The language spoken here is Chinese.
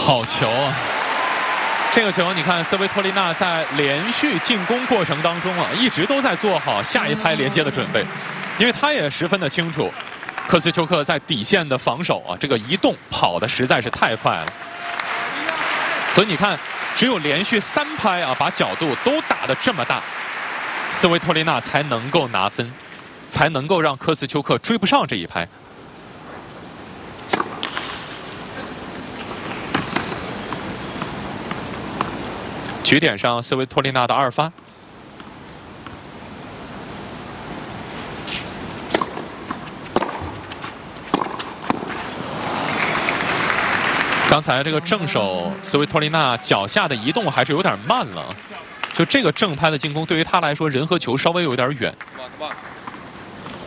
好球啊！这个球，你看斯维托利娜在连续进攻过程当中啊，一直都在做好下一拍连接的准备，因为他也十分的清楚，科斯丘克在底线的防守啊，这个移动跑的实在是太快了，所以你看，只有连续3拍啊，把角度都打得这么大，斯维托利娜才能够拿分，才能够让科斯丘克追不上这一拍。局点上，斯维托利娜的2发。刚才这个正手斯维托利娜脚下的移动还是有点慢了，就这个正拍的进攻对于他来说，人和球稍微有点远。